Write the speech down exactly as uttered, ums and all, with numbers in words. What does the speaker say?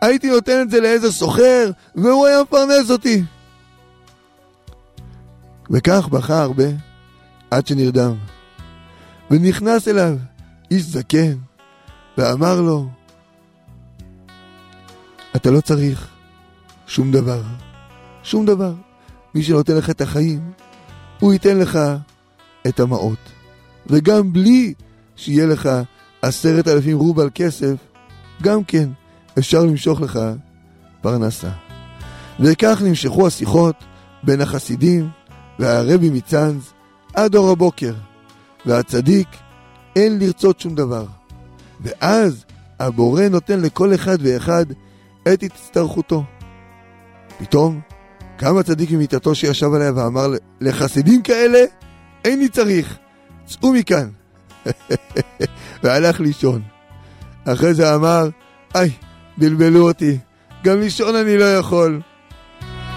הייתי נותן את זה לאיזה סוחר, והוא היה מפרנס אותי. וכך בכה הרבה, עד שנרדם. ונכנס אליו איש זקן, ואמר לו, אתה לא צריך שום דבר, שום דבר. מי שנותן לך את החיים, הוא ייתן לך את המעות. וגם בלי שיהיה לך עשרת אלפים רובל כסף, גם כן אפשר למשוך לך פרנסה. וכך נמשכו השיחות בין החסידים והרבי מצאנז עד אור הבוקר, והצדיק אין לרצות שום דבר. ואז הבורא נותן לכל אחד ואחד את הצטרכותו. פתאום קם הצדיק ממיטתו שישב עליה ואמר, לחסידים כאלה אין לי צריך, צאו מכאן. והלך לישון. אחרי זה אמר, איי, בלבלו אותי, גם לישון אני לא יכול.